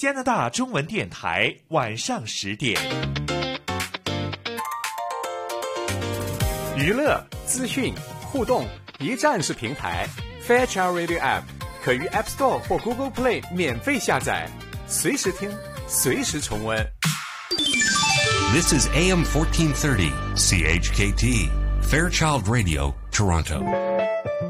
加拿大中文电台晚上10点。 娱乐、资讯、互动一站式平台 Fairchild Radio App 可于 App Store 或 Google Play 免费下载，随时听，随时重温。 This is AM 1430 CHKT Fairchild Radio, Toronto.